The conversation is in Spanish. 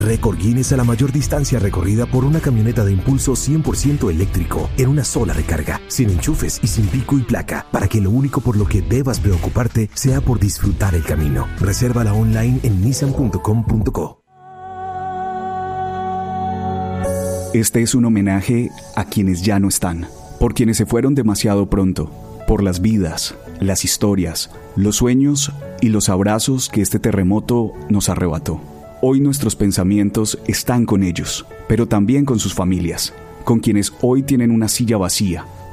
Récord Guinness a la mayor distancia recorrida por una camioneta de impulso 100% eléctrico en una sola recarga, sin enchufes y sin pico y placa, para que lo único por lo que debas preocuparte sea por disfrutar el camino. Resérvala online en nissan.com.co. Este es un homenaje a quienes ya no están, por quienes se fueron demasiado pronto, por las vidas, las historias, los sueños y los abrazos que este terremoto nos arrebató. Hoy nuestros pensamientos están con ellos, pero también con sus familias, con quienes hoy tienen una silla vacía,